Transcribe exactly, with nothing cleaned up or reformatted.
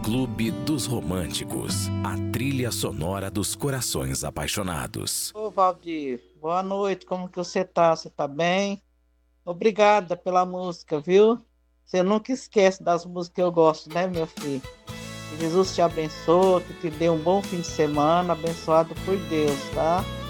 Clube dos Românticos, a trilha sonora dos corações apaixonados. Ô, Valdir, boa noite, como que você tá? Você tá bem? Obrigada pela música, viu? Você nunca esquece das músicas que eu gosto, né, meu filho? Que Jesus te abençoe, que te dê um bom fim de semana, abençoado por Deus, tá?